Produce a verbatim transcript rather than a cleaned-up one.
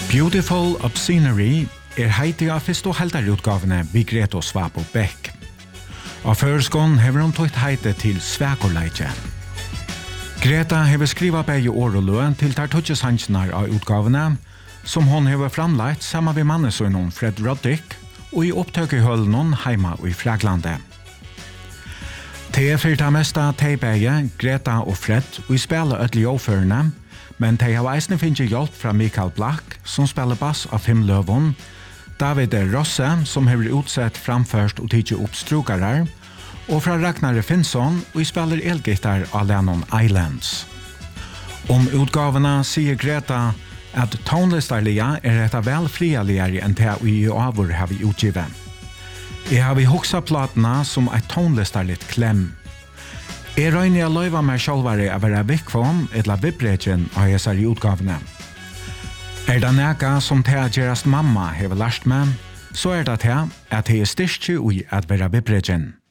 Beautiful Obscenery er heiti av fyrst og heldarutgavene vi Greta Svabo Beck. Av førskån hever hun tøyt heite til Svækorleitje. Greta hever skriva begge år og løen til der tøtje sannsnar av utgavene, som hon hever framlagt sammen med mannesønnen Fred Roddick og i opptøk i hølen heima i Fraglande. Det er fyrta mesta teibege, Greta og Fred, og i spela ødelig overførende, men de har eisne finnet hjelp fra Mikael Black, som spiller bass av Fim Løvon, David Rosse, som har utsett framførst og tidsi opp strukarar, og fra Ragnar Finnsson, og spiller elgitar av Lennon Islands. Om utgavene sier Greta at tonlistarlige er et vel frialigere enn det vi i avur har vi utgivet. Jeg har vi hoksa platene som et tonlistarligt klem. Jeg røyner jeg løyva meg sjálfare å være vikvom eller vibregen av hesar i utgavene. Er det neka som til at gerast mamma hever lært meg, så er det til at jeg er styrke ui at være vibregen.